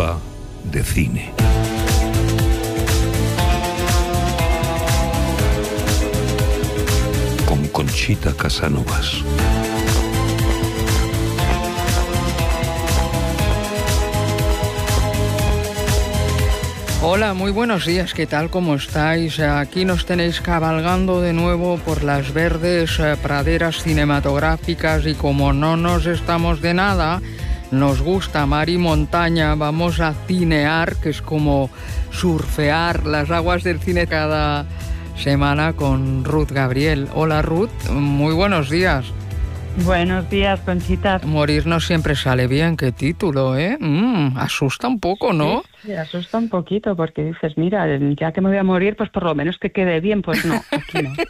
Lupa de cine. Con Conchita Casanovas. Hola, muy buenos días, ¿qué tal? ¿Cómo estáis? Aquí nos tenéis cabalgando de nuevo por las verdes praderas cinematográficas y como no nos estamos de nada, nos gusta mar y montaña, vamos a cinear, que es como surfear las aguas del cine cada semana con Ruth Gabriel. Hola Ruth, muy buenos días. Buenos días, Conchita. Morir no siempre sale bien, qué título, ¿eh? Asusta un poco, ¿no? Sí, asusta un poquito porque dices, mira, ya que me voy a morir, pues por lo menos que quede bien. Pues no, aquí no.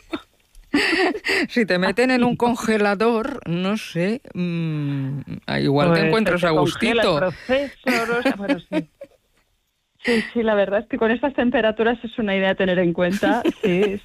Si te meten en un congelador, no sé, igual pues te encuentras a gustito. El proceso, bueno, sí. Sí, la verdad es que con estas temperaturas es una idea a tener en cuenta. Sí.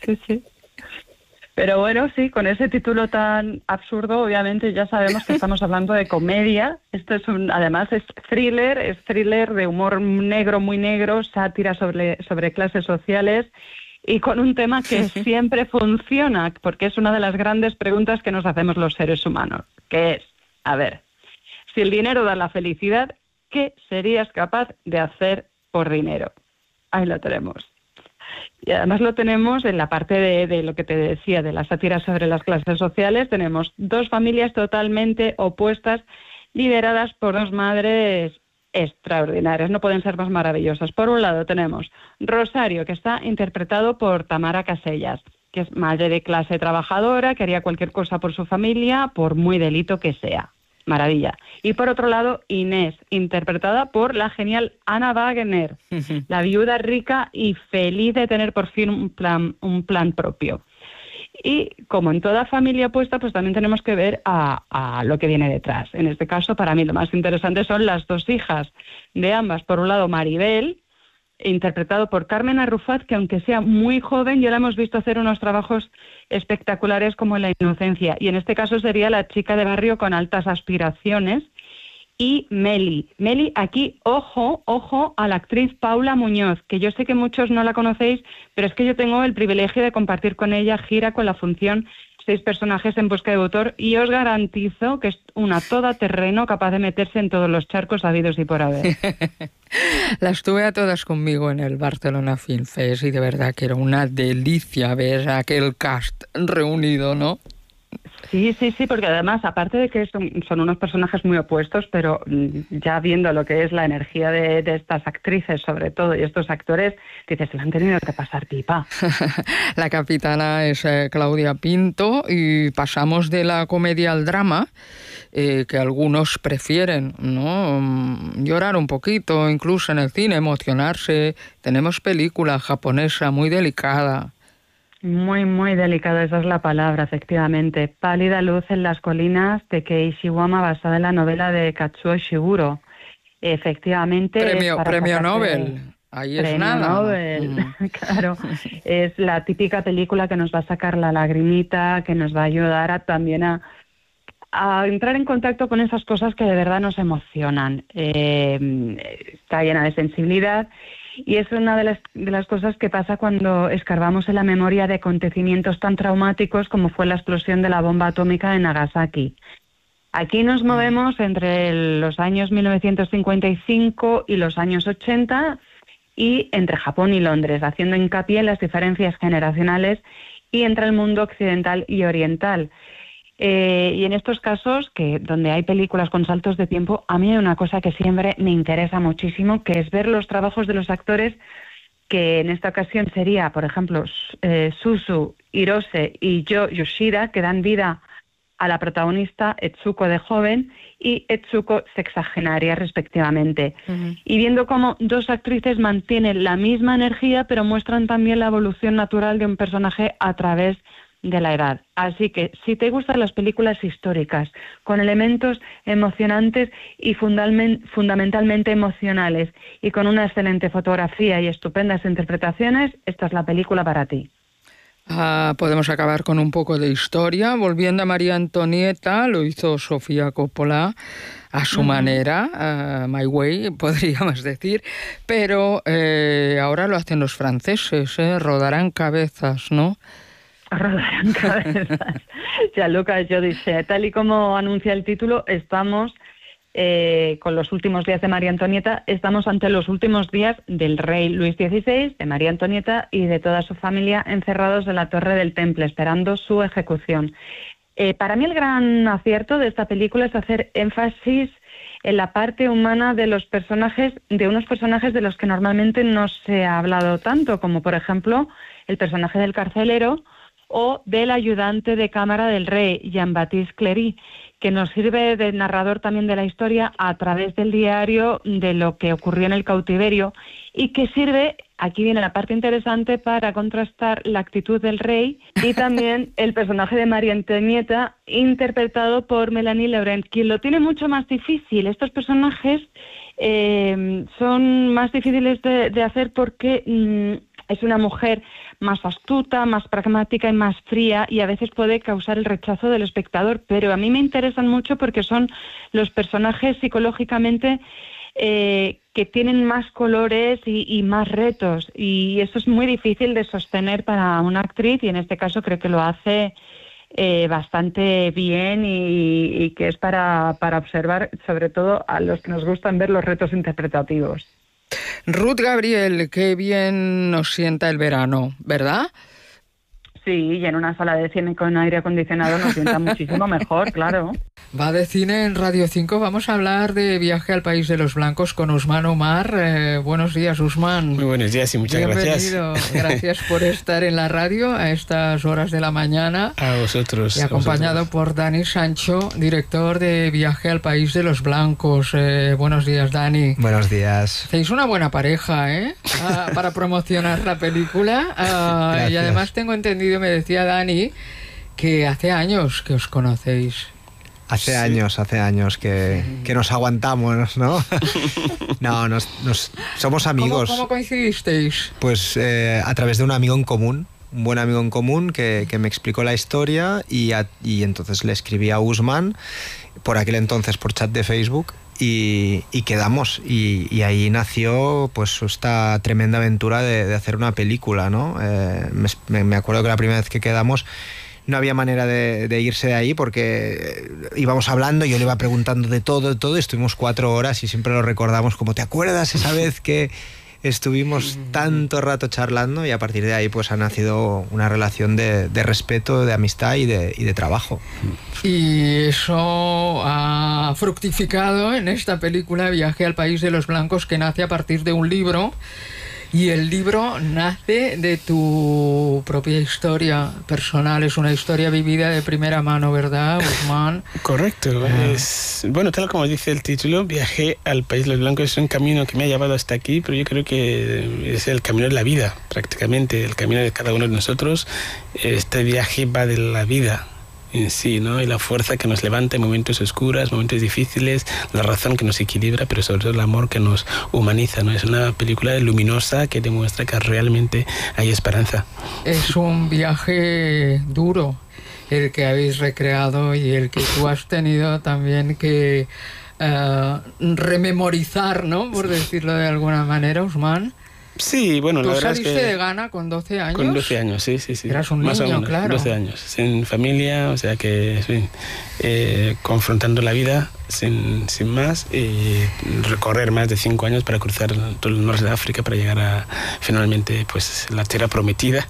Pero bueno, sí, con ese título tan absurdo, obviamente ya sabemos que estamos hablando de comedia. Esto es además es thriller de humor negro, muy negro, sátira sobre clases sociales y con un tema que siempre funciona, porque es una de las grandes preguntas que nos hacemos los seres humanos, que es, a ver, si el dinero da la felicidad, ¿qué serías capaz de hacer por dinero? Ahí lo tenemos. Y además lo tenemos en la parte de lo que te decía, de la sátira sobre las clases sociales. Tenemos dos familias totalmente opuestas, lideradas por dos madres extraordinarias, no pueden ser más maravillosas. Por un lado tenemos Rosario, que está interpretado por Tamara Casellas, que es madre de clase trabajadora, que haría cualquier cosa por su familia, por muy delito que sea. Maravilla. Y por otro lado, Inés, interpretada por la genial Ana Wagner, la viuda rica y feliz de tener por fin un plan propio. Y como en toda familia opuesta, pues también tenemos que ver a lo que viene detrás. En este caso, para mí lo más interesante son las dos hijas de ambas. Por un lado, Maribel, interpretado por Carmen Arrufat, que aunque sea muy joven, ya la hemos visto hacer unos trabajos espectaculares como La inocencia, y en este caso sería la chica de barrio con altas aspiraciones. Y Meli, aquí, ojo a la actriz Paula Muñoz, que yo sé que muchos no la conocéis, pero es que yo tengo el privilegio de compartir con ella gira con la función 6 personajes en busca de autor, y os garantizo que es una todoterreno capaz de meterse en todos los charcos habidos y por haber. Las tuve a todas conmigo en el Barcelona Film Fest y de verdad que era una delicia ver aquel cast reunido, ¿no? Sí, porque además, aparte de que son unos personajes muy opuestos, pero ya viendo lo que es la energía de estas actrices, sobre todo, y estos actores, dices, se le han tenido que pasar pipa. La capitana es Claudia Pinto y pasamos de la comedia al drama, que algunos prefieren, ¿no? Llorar un poquito, incluso en el cine, emocionarse. Tenemos película japonesa muy delicada. Muy, muy delicada, esa es la palabra, efectivamente. Pálida luz en las colinas de Kei Ishigawama, basada en la novela de Katsuo Ishiguro. Efectivamente. Premio Nobel. Ahí es nada. Nobel. Claro. Es la típica película que nos va a sacar la lagrimita, que nos va a ayudar también a entrar en contacto con esas cosas que de verdad nos emocionan. Está llena de sensibilidad. Y es una de las cosas que pasa cuando escarbamos en la memoria de acontecimientos tan traumáticos como fue la explosión de la bomba atómica en Nagasaki. Aquí nos movemos entre los años 1955 y los años 80 y entre Japón y Londres, haciendo hincapié en las diferencias generacionales y entre el mundo occidental y oriental. Y en estos casos, donde hay películas con saltos de tiempo, a mí hay una cosa que siempre me interesa muchísimo, que es ver los trabajos de los actores, que en esta ocasión sería, por ejemplo, Suzu Hirose y Yo Yoshida, que dan vida a la protagonista Etsuko de joven y Etsuko sexagenaria, respectivamente. Uh-huh. Y viendo cómo dos actrices mantienen la misma energía, pero muestran también la evolución natural de un personaje a través de la edad. Así que si te gustan las películas históricas con elementos emocionantes y fundamentalmente emocionales y con una excelente fotografía y estupendas interpretaciones, esta es la película para ti. Podemos acabar con un poco de historia. Volviendo a María Antonieta, lo hizo Sofía Coppola. a su manera, My Way, podríamos decir, pero ahora lo hacen los franceses, rodarán cabezas, ¿no? Rodarán cabezas. Gianluca Giudice, tal y como anuncia el título, estamos con los últimos días de María Antonieta, estamos ante los últimos días del rey Luis XVI, de María Antonieta y de toda su familia encerrados en la Torre del Temple, esperando su ejecución. Para mí el gran acierto de esta película es hacer énfasis en la parte humana de los personajes, de unos personajes de los que normalmente no se ha hablado tanto, como por ejemplo el personaje del carcelero o del ayudante de cámara del rey, Jean-Baptiste Cléry, que nos sirve de narrador también de la historia a través del diario de lo que ocurrió en el cautiverio y que sirve, aquí viene la parte interesante, para contrastar la actitud del rey y también el personaje de María Antonieta, interpretado por Mélanie Laurent, quien lo tiene mucho más difícil. Estos personajes son más difíciles de hacer porque es una mujer más astuta, más pragmática y más fría, y a veces puede causar el rechazo del espectador, pero a mí me interesan mucho porque son los personajes psicológicamente que tienen más colores y más retos, y eso es muy difícil de sostener para una actriz, y en este caso creo que lo hace bastante bien y que es para observar, sobre todo a los que nos gustan ver los retos interpretativos. Ruth Gabriel, qué bien nos sienta el verano, ¿verdad? Sí, y en una sala de cine con aire acondicionado nos sienta muchísimo mejor, claro. Va de cine en Radio 5. Vamos a hablar de Viaje al País de los Blancos con Usman Omar. Buenos días, Usman. Muy buenos días y muchas Bienvenido. Gracias por estar en la radio a estas horas de la mañana. A vosotros. Y acompañado por Dani Sancho, director de Viaje al País de los Blancos. Buenos días, Dani. Buenos días. Hacéis una buena pareja, para promocionar la película. Y además tengo entendido, me decía Dani, que hace años que os conocéis. Hace años que nos aguantamos, ¿no? No, somos amigos. ¿Cómo coincidisteis? Pues a través de un amigo en común, un buen amigo en común que me explicó la historia y entonces le escribí a Usman, por aquel entonces por chat de Facebook, y quedamos. Y ahí nació pues esta tremenda aventura de hacer una película, ¿no? Me acuerdo que la primera vez que quedamos no había manera de irse de ahí porque íbamos hablando, yo le iba preguntando de todo, estuvimos 4 horas y siempre lo recordamos como, ¿te acuerdas esa vez que estuvimos tanto rato charlando? Y a partir de ahí pues ha nacido una relación de respeto, de amistad y de trabajo. Y eso ha fructificado en esta película Viaje al País de los Blancos, que nace a partir de un libro. Y el libro nace de tu propia historia personal, es una historia vivida de primera mano, ¿verdad, Usman? Correcto. Bueno, tal como dice el título, Viaje al País de los Blancos es un camino que me ha llevado hasta aquí, pero yo creo que es el camino de la vida, prácticamente, el camino de cada uno de nosotros. Este viaje va de la vida en sí, ¿no? Y la fuerza que nos levanta en momentos oscuros, momentos difíciles, la razón que nos equilibra, pero sobre todo el amor que nos humaniza, ¿no? Es una película luminosa que demuestra que realmente hay esperanza. Es un viaje duro el que habéis recreado y el que tú has tenido también que rememorizar, ¿no? Por decirlo de alguna manera, Usman. Sí, bueno, la verdad es que... ¿Tú saliste de Ghana con 12 años? Con 12 años, sí. Eras un más niño, o menos, claro. 12 años, sin familia, o sea que, confrontando la vida sin más, y recorrer más de 5 años para cruzar todo el norte de África para llegar a, finalmente, pues, la tierra prometida.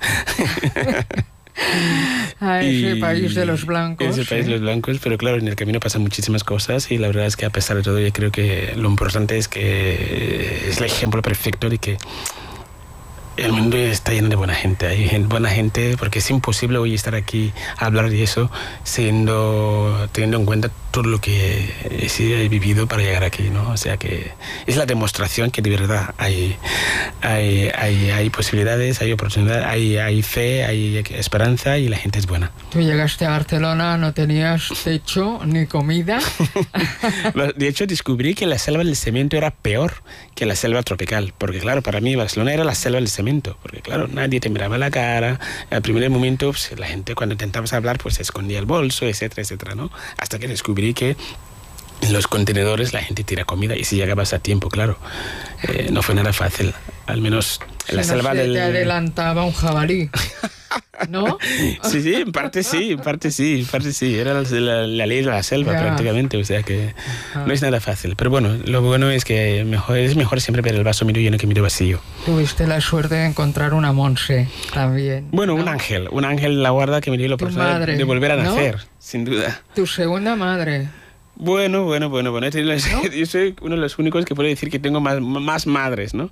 A ese país de los blancos. Ese país de los blancos, pero claro, en el camino pasan muchísimas cosas y la verdad es que a pesar de todo yo creo que lo importante es que es el ejemplo perfecto de que el mundo está lleno de buena gente, hay buena gente, porque es imposible hoy estar aquí a hablar de eso teniendo en cuenta todo lo que he vivido para llegar aquí, ¿no? O sea que es la demostración que de verdad hay posibilidades, hay oportunidades, hay fe, hay esperanza y la gente es buena. Tú llegaste a Barcelona, no tenías techo ni comida. De hecho, descubrí que la selva del cemento era peor que la selva tropical, porque claro, para mí Barcelona era la selva del cemento, porque claro, nadie te miraba la cara, al primer momento pues, la gente cuando intentabas hablar pues se escondía el bolso, etcétera, etcétera, ¿no? Hasta que descubrí que en los contenedores la gente tira comida y si llegabas a tiempo, claro. No fue nada fácil, al menos en la selva del... te adelantaba un jabalí, ¿no? Sí, en parte sí. Era la ley de la selva prácticamente, o sea que no es nada fácil. Pero bueno, lo bueno es que es mejor siempre ver el vaso medio lleno que medio vacío. Tuviste la suerte de encontrar una Monse también. Bueno, ¿no? un ángel en la guarda que me dio la oportunidad de volver a nacer, ¿no? Sin duda. Tu segunda madre. Bueno. Yo soy uno de los únicos que puede decir que tengo más madres, ¿no?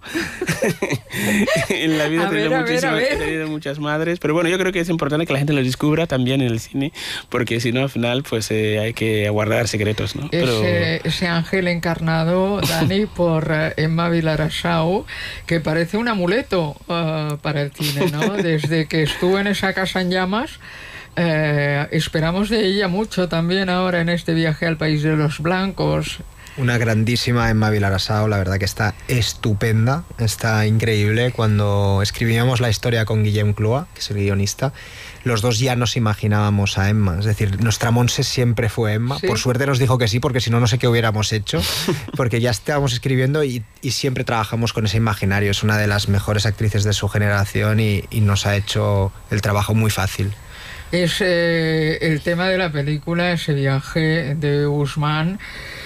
En la vida he tenido muchas madres, pero bueno, yo creo que es importante que la gente lo descubra también en el cine, porque si no, al final, pues hay que guardar secretos, ¿no? Ese ángel encarnado, Dani, por Emma Vilarasau, que parece un amuleto para el cine, ¿no? Desde que estuvo en esa casa en llamas, esperamos de ella mucho también ahora en este viaje al País de los Blancos. Una grandísima Emma Vilarasau, la verdad que está estupenda, está increíble. Cuando escribíamos la historia con Guillem Cloa, que es el guionista, los dos ya nos imaginábamos a Emma, es decir, nuestra Monse siempre fue Emma. ¿Sí? Por suerte nos dijo que sí, porque si no, no sé qué hubiéramos hecho, porque ya estábamos escribiendo y siempre trabajamos con ese imaginario. Es una de las mejores actrices de su generación y nos ha hecho el trabajo muy fácil. Es el tema de la película, ese viaje de Ousmane,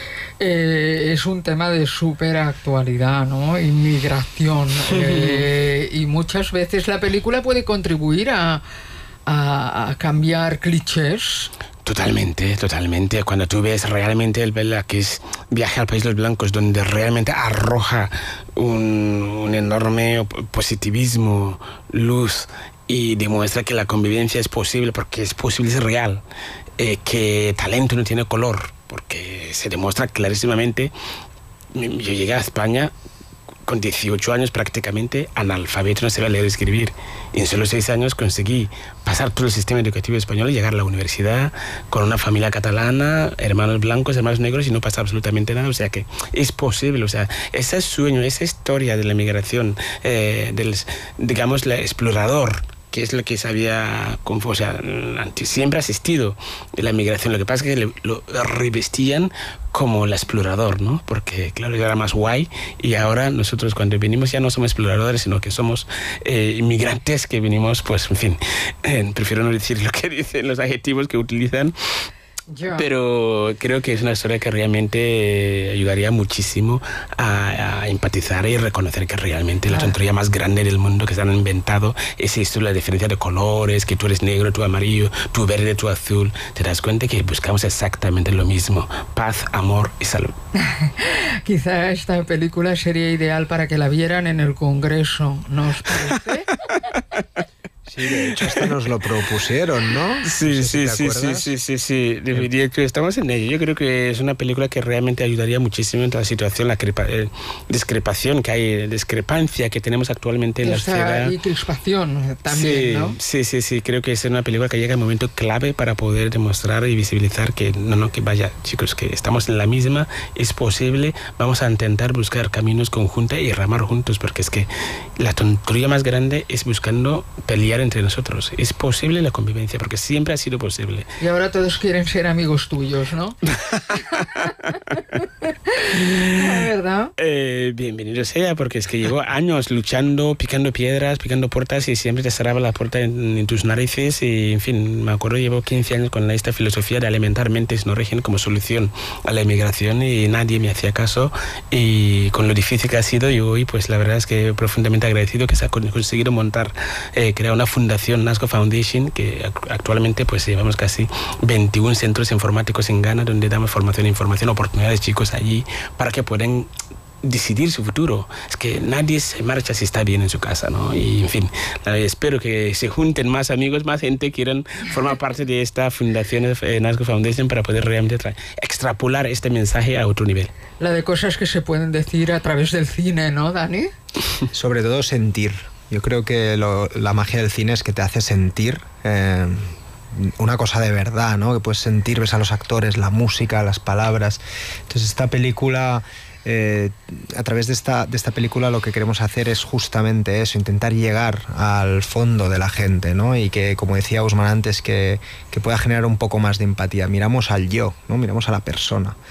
es un tema de súper actualidad, ¿no? Inmigración. Y muchas veces la película puede contribuir a cambiar clichés. Totalmente. Cuando tú ves realmente el que es Viaje al País de los Blancos, donde realmente arroja un enorme positivismo, luz, y demuestra que la convivencia es posible, porque es posible, es real, que talento no tiene color, porque se demuestra clarísimamente. Yo llegué a España con 18 años prácticamente analfabeto, no sabía leer y escribir. Y en solo 6 años conseguí pasar todo el sistema educativo español y llegar a la universidad con una familia catalana, hermanos blancos, hermanos negros, y no pasar absolutamente nada. O sea que es posible, o sea, ese sueño, esa historia de la migración, digamos, el explorador, que es lo que sabía, o sea, siempre ha existido en la migración. Lo que pasa es que lo revestían como el explorador, ¿no? Porque, claro, era más guay, y ahora nosotros cuando venimos ya no somos exploradores, sino que somos inmigrantes que venimos, pues, en fin, prefiero no decir lo que dicen los adjetivos que utilizan. Pero creo que es una historia que realmente ayudaría muchísimo a empatizar y reconocer que realmente la tontería más grande del mundo que se han inventado es esto, la diferencia de colores, que tú eres negro, tú amarillo, tú verde, tú azul. Te das cuenta que buscamos exactamente lo mismo: paz, amor y salud. Quizá esta película sería ideal para que la vieran en el Congreso, ¿no os parece? Sí, de hecho hasta nos lo propusieron, ¿no? Sí. Diría que estamos en ello. Yo creo que es una película que realmente ayudaría muchísimo en toda la situación, la discrepancia que tenemos actualmente en la sociedad. Y crispación también, ¿no? Sí. Creo que es una película que llega en un momento clave para poder demostrar y visibilizar que que vaya, chicos, que estamos en la misma, es posible, vamos a intentar buscar caminos conjuntos y remar juntos, porque es que la tontería más grande es buscando pelear entre nosotros. Es posible la convivencia, porque siempre ha sido posible. Y ahora todos quieren ser amigos tuyos, ¿no? ¿Verdad? Bienvenido sea, porque es que llevo años luchando, picando piedras, picando puertas, y siempre te cerraba la puerta en tus narices. Y, en fin, me acuerdo, llevo 15 años con esta filosofía de alimentar mentes no régimen como solución a la inmigración, y nadie me hacía caso. Y con lo difícil que ha sido, yo hoy, pues la verdad es que profundamente agradecido que se ha conseguido montar, crear una fundación, NASCO Foundation, que actualmente pues llevamos casi 21 centros informáticos en Ghana, donde damos formación e información, oportunidades chicos allí para que puedan decidir su futuro. Es que nadie se marcha si está bien en su casa, ¿no? Y, en fin, espero que se junten más amigos, más gente quieran formar parte de esta fundación NASCO Foundation para poder realmente extrapolar este mensaje a otro nivel. La de cosas que se pueden decir a través del cine, ¿no, Dani? Sobre todo sentir. Yo creo que la magia del cine es que te hace sentir una cosa de verdad, ¿no? Que puedes sentir, ves a los actores, la música, las palabras. Entonces esta película, a través de esta película lo que queremos hacer es justamente eso, intentar llegar al fondo de la gente, ¿no? Y que, como decía Ousmane antes, que pueda generar un poco más de empatía. Miramos al yo, ¿no? Miramos a la persona.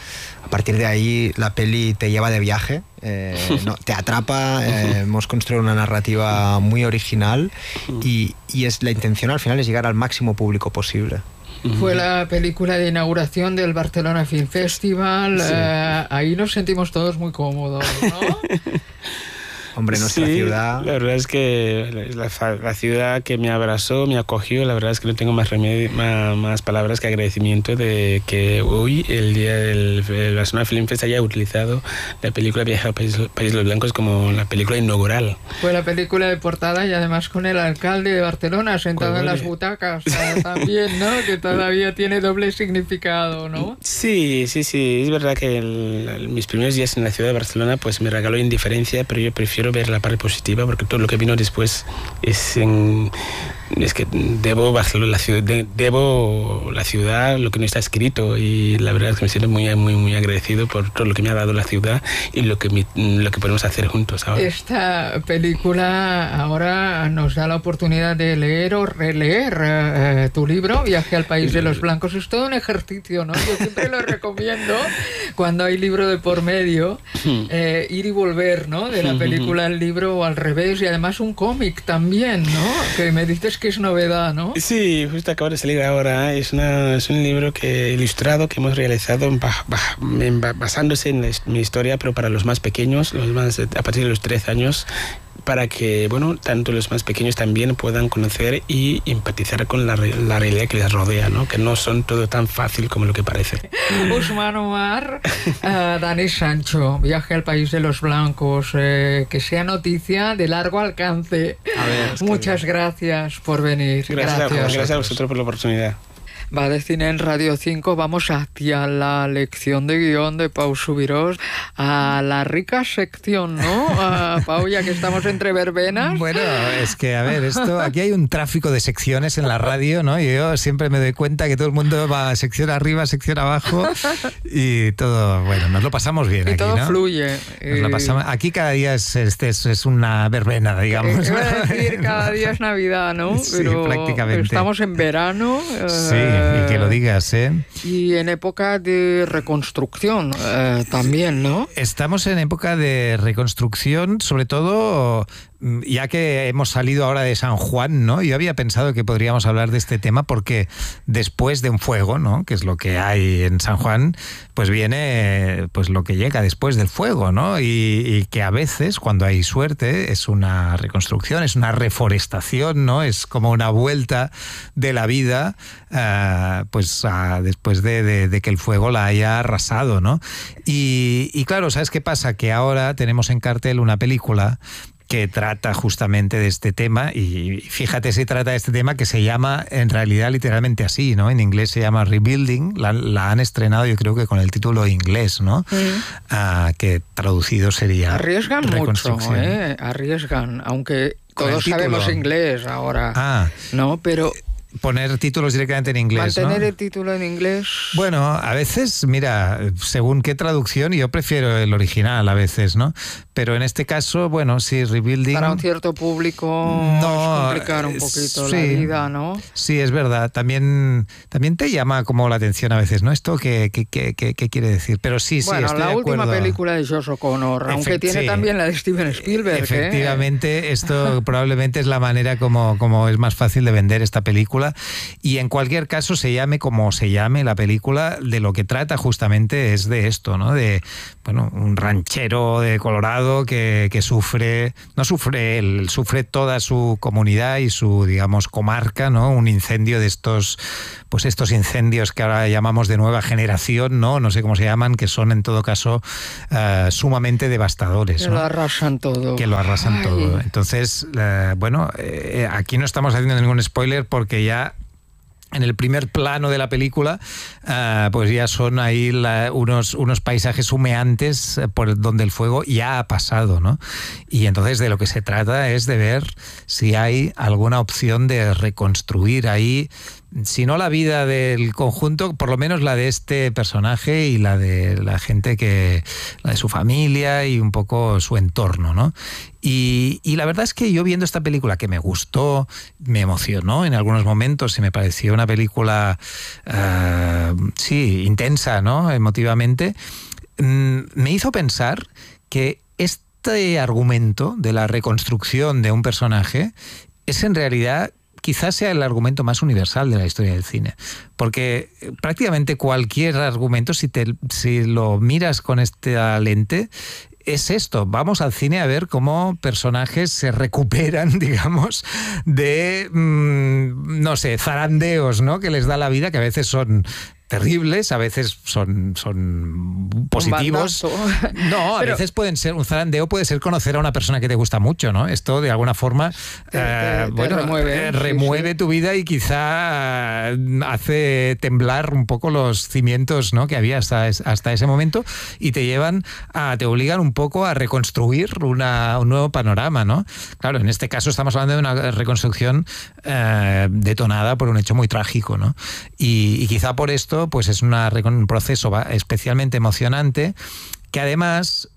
a partir de ahí la peli te lleva de viaje, te atrapa, hemos construido una narrativa muy original y la intención al final es llegar al máximo público posible. Fue la película de inauguración del Barcelona Film Festival. Sí. Ahí nos sentimos todos muy cómodos, ¿no? Hombre, nuestra ciudad... La verdad es que la ciudad que me abrazó, me acogió, la verdad es que no tengo más remedio, más palabras que agradecimiento de que hoy, el día del Barcelona Film Fest, haya utilizado la película Viaje al País de los Blancos como la película inaugural. Fue la película de portada y además con el alcalde de Barcelona sentado en las butacas también, ¿no? Que todavía tiene doble significado, ¿no? Sí, es verdad que mis primeros días en la ciudad de Barcelona pues me regaló indiferencia, pero yo prefiero ver la parte positiva porque todo lo que vino después es que debo la ciudad lo que no está escrito, y la verdad es que me siento muy, muy, muy agradecido por todo lo que me ha dado la ciudad y lo que podemos hacer juntos ahora. Esta película ahora nos da la oportunidad de leer o releer tu libro, Viaje al País de los Blancos. Es todo un ejercicio, ¿no? Yo siempre lo recomiendo cuando hay libro de por medio, ir y volver, ¿no? De la película al libro o al revés, y además un cómic también, ¿no? Que me dices que es novedad, ¿no? Sí, justo acaba de salir ahora. Es un libro ilustrado que hemos realizado basándose en mi historia, pero para los más pequeños, a partir de los 13 años, para que, bueno, tanto los más pequeños también puedan conocer y empatizar con la realidad que les rodea, ¿no? Que no son todo tan fácil como lo que parece. Usman Omar, Dani Sancho, Viaje al País de los Blancos, que sea noticia de largo alcance. A ver, muchas gracias por venir. Gracias a vosotros por la oportunidad. Va de Cine en Radio 5, vamos hacia la lección de guión de Pau Subirós, a la rica sección, ¿no? Pau, ya que estamos entre verbenas. Bueno, es que, a ver, aquí hay un tráfico de secciones en la radio, ¿no? Y yo siempre me doy cuenta que todo el mundo va a sección arriba, sección abajo, y todo, bueno, nos lo pasamos bien y aquí, todo ¿no? fluye. Nos la pasamos, aquí cada día es una verbena, digamos. Iba a decir, cada día es Navidad, ¿no? Sí, pero prácticamente. Estamos en verano. Sí. Y que lo digas, ¿eh? Y en época de reconstrucción también, ¿no? Estamos en época de reconstrucción, sobre todo ya que hemos salido ahora de San Juan, ¿no? Yo había pensado que podríamos hablar de este tema porque después de un fuego, ¿no? Que es lo que hay en San Juan, pues viene pues lo que llega después del fuego, ¿no? Y que a veces, cuando hay suerte, es una reconstrucción, es una reforestación, ¿no? Es como una vuelta de la vida, después de que el fuego la haya arrasado, ¿no? Y claro, ¿sabes qué pasa? Que ahora tenemos en cartel una película que trata justamente de este tema, y fíjate si trata de este tema, que se llama en realidad literalmente así, ¿no? En inglés se llama Rebuilding, la han estrenado yo creo que con el título inglés, ¿no? Que traducido sería Arriesgan Reconstrucción. mucho, arriesgan, aunque todos sabemos inglés ahora, ¿no? Pero poner títulos directamente en inglés, mantener, ¿no? el título en inglés. Bueno, a veces, mira, según qué traducción, yo prefiero el original a veces, ¿no? Pero en este caso, bueno, sí, Rebuilding... Para un cierto público es complicar un poquito la vida, ¿no? Sí, es verdad. También te llama como la atención a veces, ¿no? ¿Esto qué quiere decir? Pero sí, bueno, estoy de acuerdo. Bueno, la última película de Josh O'Connor, aunque tiene también la de Steven Spielberg. Efectivamente, esto probablemente es la manera como es más fácil de vender esta película. Y en cualquier caso, se llame como se llame la película, de lo que trata justamente es de esto, ¿no? De, bueno, un ranchero de Colorado que sufre, no sufre él, sufre toda su comunidad y su, digamos, comarca, ¿no? Un incendio de estos incendios que ahora llamamos de nueva generación, ¿no? No sé cómo se llaman, que son en todo caso sumamente devastadores, que ¿no? lo arrasan todo. Que lo arrasan todo. Entonces, aquí no estamos haciendo ningún spoiler porque ya en el primer plano de la película, pues ya son ahí unos paisajes humeantes por donde el fuego ya ha pasado, ¿no? Y entonces de lo que se trata es de ver si hay alguna opción de reconstruir ahí, si no la vida del conjunto, por lo menos la de este personaje y la de la gente la de su familia y un poco su entorno, ¿no? Y la verdad es que yo viendo esta película, que me gustó, me emocionó en algunos momentos y me pareció una película, intensa, ¿no? Emotivamente. me hizo pensar que este argumento de la reconstrucción de un personaje es en realidad quizás sea el argumento más universal de la historia del cine, porque prácticamente cualquier argumento, si lo miras con esta lente, es esto: vamos al cine a ver cómo personajes se recuperan, digamos, de, no sé, zarandeos, ¿no?, que les da la vida, que a veces son terribles, a veces son positivos. No, a veces pueden ser, un zarandeo puede ser conocer a una persona que te gusta mucho, ¿no? Esto de alguna forma remueve tu vida y quizá hace temblar un poco los cimientos, ¿no?, que había hasta ese momento, y te obligan un poco a reconstruir un nuevo panorama, ¿no? Claro, en este caso estamos hablando de una reconstrucción detonada por un hecho muy trágico, ¿no? Y quizá por esto pues es un proceso especialmente emocionante, que además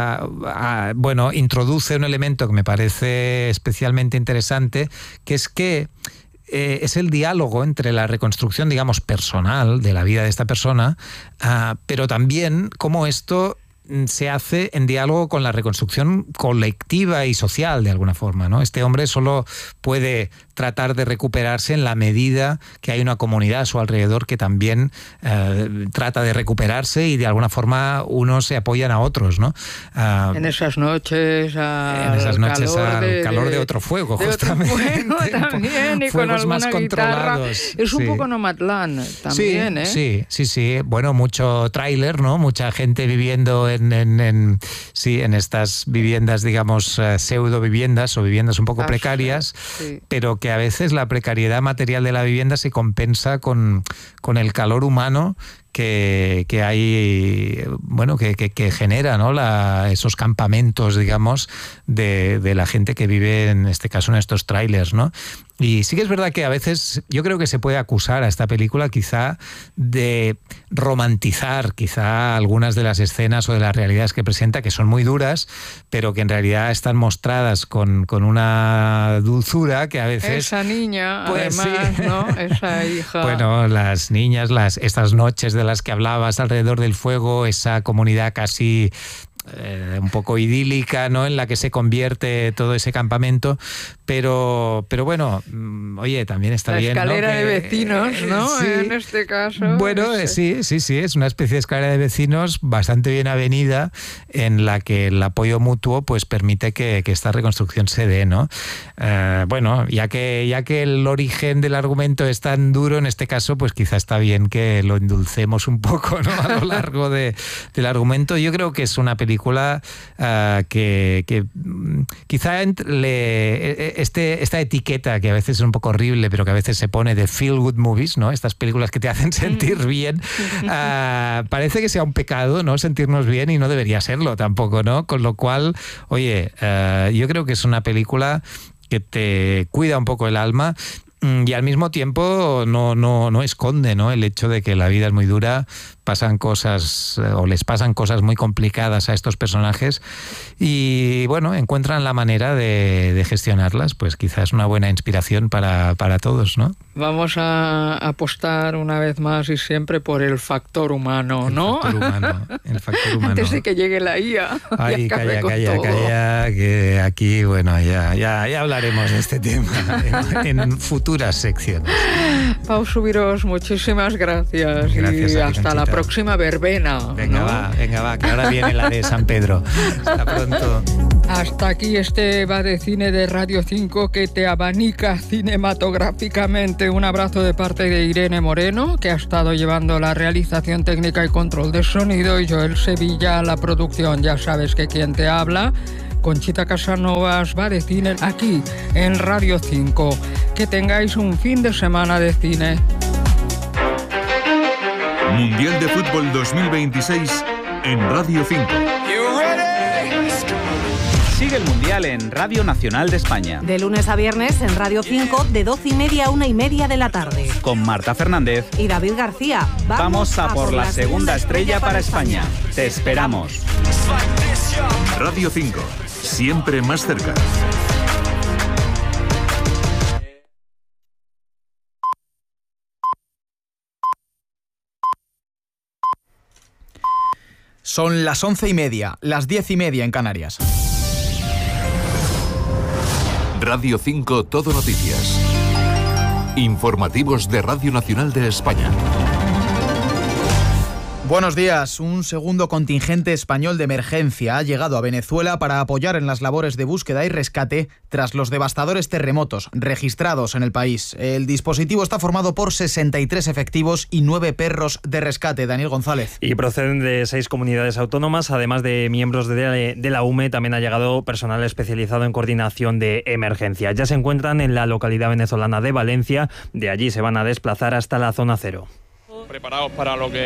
introduce un elemento que me parece especialmente interesante, que es que es el diálogo entre la reconstrucción, digamos, personal de la vida de esta persona, pero también cómo esto se hace en diálogo con la reconstrucción colectiva y social, de alguna forma, ¿no? Este hombre solo puede tratar de recuperarse en la medida que hay una comunidad a su alrededor que también trata de recuperarse, y de alguna forma unos se apoyan a otros, ¿no? En esas noches al calor de otro fuego, justamente. Otro fuego también, y con alguna más guitarra. Es un sí. poco Nomadland también, sí, Sí. Bueno, mucho tráiler, ¿no? Mucha gente viviendo en estas viviendas, digamos, pseudo viviendas o viviendas un poco precarias, sí, pero que a veces la precariedad material de la vivienda se compensa con el calor humano que hay, bueno, que genera, ¿no?, esos campamentos, digamos, de la gente que vive, en este caso, en estos trailers, ¿no? Y sí que es verdad que a veces yo creo que se puede acusar a esta película quizá de romantizar quizá algunas de las escenas o de las realidades que presenta, que son muy duras, pero que en realidad están mostradas con una dulzura que a veces... Esa niña, pues, además, sí, ¿no? Esa hija... Bueno, las niñas, estas noches de las que hablabas alrededor del fuego, esa comunidad casi... un poco idílica, ¿no?, en la que se convierte todo ese campamento, pero bueno, oye, también está bien, ¿no?, la escalera de vecinos, ¿no? Sí. En este caso. Bueno, sí, es una especie de escalera de vecinos bastante bien avenida, en la que el apoyo mutuo pues permite que esta reconstrucción se dé, ¿no? Bueno, ya que el origen del argumento es tan duro, en este caso, pues quizá está bien que lo endulcemos un poco, ¿no?, a lo largo del argumento. Yo creo que es una película que quizá esta etiqueta que a veces es un poco horrible, pero que a veces se pone de feel good movies, ¿no?, estas películas que te hacen sentir bien, parece que sea un pecado, ¿no?, sentirnos bien, y no debería serlo tampoco, ¿no? Con lo cual, oye, yo creo que es una película que te cuida un poco el alma, y al mismo tiempo no esconde, ¿no?, el hecho de que la vida es muy dura, pasan cosas o les pasan cosas muy complicadas a estos personajes, y bueno, encuentran la manera de gestionarlas. Pues quizás una buena inspiración para todos, ¿no? Vamos a apostar una vez más y siempre por el factor humano, ¿no? El factor humano. Antes de que llegue la IA. Ay, calla, que aquí, bueno, ya hablaremos de este tema en futuras secciones. Pau Subiros, muchísimas gracias. Gracias y a ti, hasta la Conchita. próxima verbena. Venga, ¿no? va, que ahora viene la de San Pedro. Hasta pronto. Hasta aquí este Va de Cine de Radio 5, que te abanica cinematográficamente. Un abrazo de parte de Irene Moreno, que ha estado llevando la realización técnica y control de sonido, y Joel Sevilla, la producción. Ya sabes que quien te habla, Conchita Casanovas, Va de Cine, aquí en Radio 5. Que tengáis un fin de semana de cine. Mundial de Fútbol 2026 en Radio 5. Sigue el Mundial en Radio Nacional de España. De lunes a viernes en Radio 5, de 12:30 a 1:30 de la tarde. Con Marta Fernández Y David García. Vamos a por la segunda estrella para España. Te esperamos. Radio 5, siempre más cerca. Son las 11:30, las 10:30 en Canarias. Radio 5 Todo Noticias. Informativos de Radio Nacional de España. Buenos días. Un segundo contingente español de emergencia ha llegado a Venezuela para apoyar en las labores de búsqueda y rescate tras los devastadores terremotos registrados en el país. El dispositivo está formado por 63 efectivos y 9 perros de rescate. Daniel González. Y proceden de 6 comunidades autónomas, además de miembros de la UME. También ha llegado personal especializado en coordinación de emergencia. Ya se encuentran en la localidad venezolana de Valencia. De allí se van a desplazar hasta la zona cero. Preparados para lo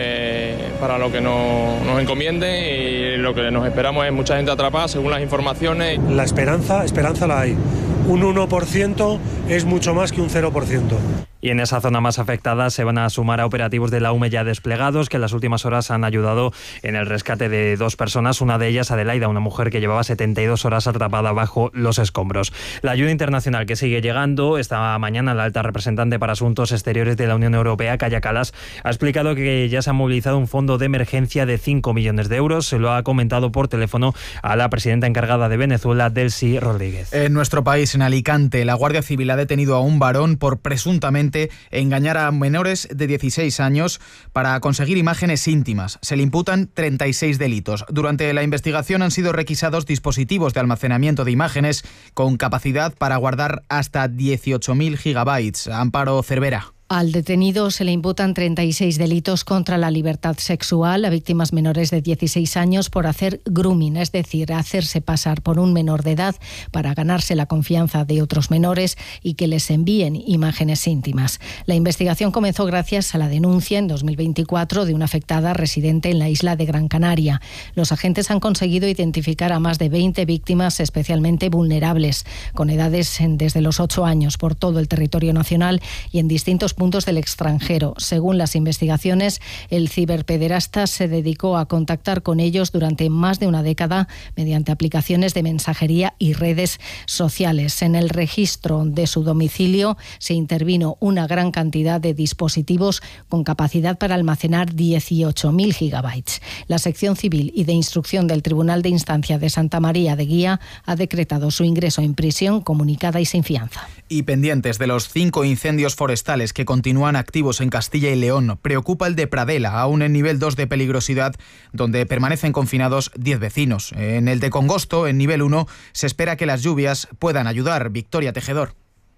que nos encomienden, y lo que nos esperamos es mucha gente atrapada, según las informaciones. La esperanza la hay. Un 1% es mucho más que un 0%. Y en esa zona más afectada se van a sumar a operativos de la UME ya desplegados, que en las últimas horas han ayudado en el rescate de 2 personas, una de ellas Adelaida, una mujer que llevaba 72 horas atrapada bajo los escombros. La ayuda internacional que sigue llegando. Esta mañana la alta representante para Asuntos Exteriores de la Unión Europea, Kaja Kallas, ha explicado que ya se ha movilizado un fondo de emergencia de 5 millones de euros. Se lo ha comentado por teléfono a la presidenta encargada de Venezuela, Delcy Rodríguez. En nuestro país, en Alicante, la Guardia Civil ha detenido a un varón por presuntamente engañar a menores de 16 años para conseguir imágenes íntimas. Se le imputan 36 delitos. Durante la investigación han sido requisados dispositivos de almacenamiento de imágenes con capacidad para guardar hasta 18.000 gigabytes. Amparo Cervera. Al detenido se le imputan 36 delitos contra la libertad sexual a víctimas menores de 16 años por hacer grooming, es decir, hacerse pasar por un menor de edad para ganarse la confianza de otros menores y que les envíen imágenes íntimas. La investigación comenzó gracias a la denuncia en 2024 de una afectada residente en la isla de Gran Canaria. Los agentes han conseguido identificar a más de 20 víctimas especialmente vulnerables, con edades desde los 8 años por todo el territorio nacional y en distintos puntos del extranjero. Según las investigaciones, el ciberpederasta se dedicó a contactar con ellos durante más de una década mediante aplicaciones de mensajería y redes sociales. En el registro de su domicilio se intervino una gran cantidad de dispositivos con capacidad para almacenar 18.000 gigabytes. La sección civil y de instrucción del Tribunal de Instancia de Santa María de Guía ha decretado su ingreso en prisión comunicada y sin fianza. Y pendientes de los 5 incendios forestales que continúan activos en Castilla y León, preocupa el de Pradela, aún en nivel 2 de peligrosidad, donde permanecen confinados 10 vecinos. En el de Congosto, en nivel 1, se espera que las lluvias puedan ayudar. Victoria Tejedor.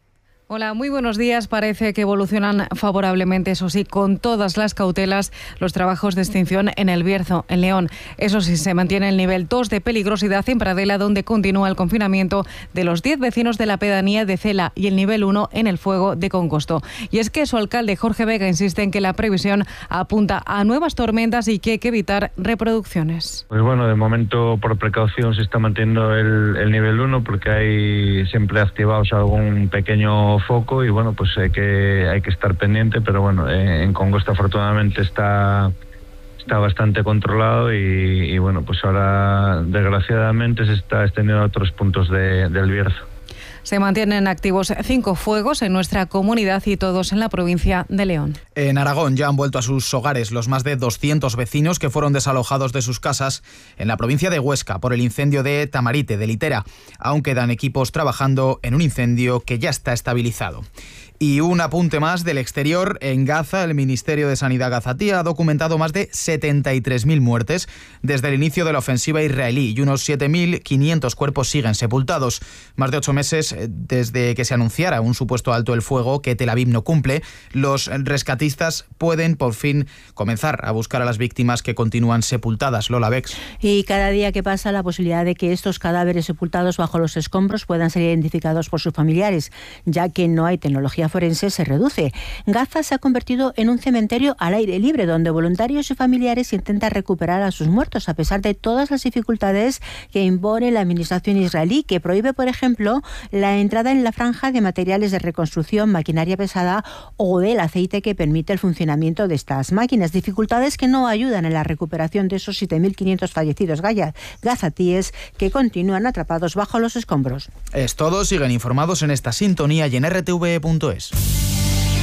Hola, muy buenos días. Parece que evolucionan favorablemente, eso sí, con todas las cautelas, los trabajos de extinción en El Bierzo, en León. Eso sí, se mantiene el nivel 2 de peligrosidad en Pradela, donde continúa el confinamiento de los 10 vecinos de la pedanía de Cela, y el nivel 1 en el fuego de Congosto. Y es que su alcalde, Jorge Vega, insiste en que la previsión apunta a nuevas tormentas y que hay que evitar reproducciones. Pues bueno, de momento, por precaución, se está manteniendo el nivel 1 porque hay siempre activados algún pequeño foco y bueno, pues hay que estar pendiente, pero bueno, en Congosto afortunadamente está bastante controlado y bueno, pues ahora desgraciadamente se está extendiendo a otros puntos del Bierzo. Se mantienen activos 5 fuegos en nuestra comunidad y todos en la provincia de León. En Aragón ya han vuelto a sus hogares los más de 200 vecinos que fueron desalojados de sus casas en la provincia de Huesca por el incendio de Tamarite, de Litera. Aún quedan equipos trabajando en un incendio que ya está estabilizado. Y un apunte más del exterior. En Gaza, el Ministerio de Sanidad gazatí ha documentado más de 73.000 muertes desde el inicio de la ofensiva israelí y unos 7.500 cuerpos siguen sepultados. Más de 8 meses desde que se anunciara un supuesto alto el fuego que Tel Aviv no cumple, los rescatistas pueden por fin comenzar a buscar a las víctimas que continúan sepultadas. Lola Bex. Y cada día que pasa, la posibilidad de que estos cadáveres sepultados bajo los escombros puedan ser identificados por sus familiares, ya que no hay tecnología forense, se reduce. Gaza se ha convertido en un cementerio al aire libre, donde voluntarios y familiares intentan recuperar a sus muertos, a pesar de todas las dificultades que impone la administración israelí, que prohíbe, por ejemplo, la entrada en la franja de materiales de reconstrucción, maquinaria pesada o del aceite que permite el funcionamiento de estas máquinas. Dificultades que no ayudan en la recuperación de esos 7.500 fallecidos gazatíes que continúan atrapados bajo los escombros. Es todo. Siguen informados en esta sintonía y en rtv.es.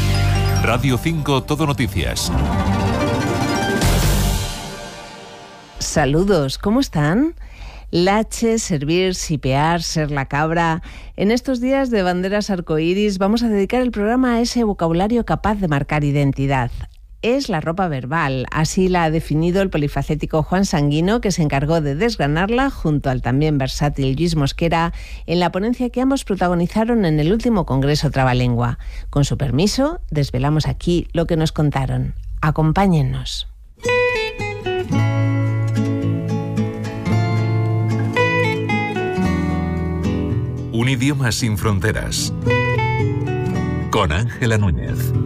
Radio 5 Todo Noticias. Saludos, ¿cómo están? Lache, servir, sipear, ser la cabra. En estos días de banderas arcoíris vamos a dedicar el programa a ese vocabulario capaz de marcar identidad. Es la ropa verbal, así la ha definido el polifacético Juan Sanguino, que se encargó de desgranarla junto al también versátil Luis Mosquera en la ponencia que ambos protagonizaron en el último Congreso Trabalengua. Con su permiso, desvelamos aquí lo que nos contaron. Acompáñennos. Un idioma sin fronteras. Con Ángela Núñez.